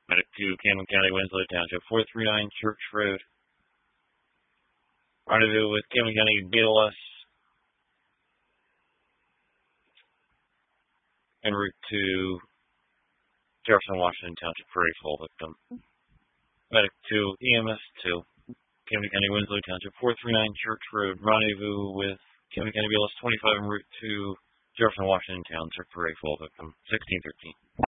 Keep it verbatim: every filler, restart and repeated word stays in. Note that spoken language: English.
Medic two, Camden County, Winslow Township, four three nine Church Road. Rendezvous with Camden County B L S en route to Jefferson, Washington Township for a fall victim. Medic two, E M S two, Camden County, Winslow Township, four three nine Church Road. Rendezvous with Camden County B L S twenty-five en route to Jefferson, Washington Township for a fall victim. sixteen thirteen.